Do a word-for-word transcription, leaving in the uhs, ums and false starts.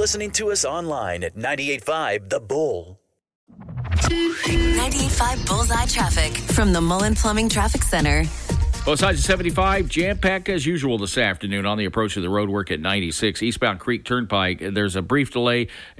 listening to us online at ninety-eight point five The Bull. ninety-eight point five Bullseye Traffic from the Mullen Plumbing Traffic Center. Both sides of seventy-five, jam-packed as usual this afternoon on the approach to the roadwork at ninety-six. Eastbound Creek Turnpike, there's a brief delay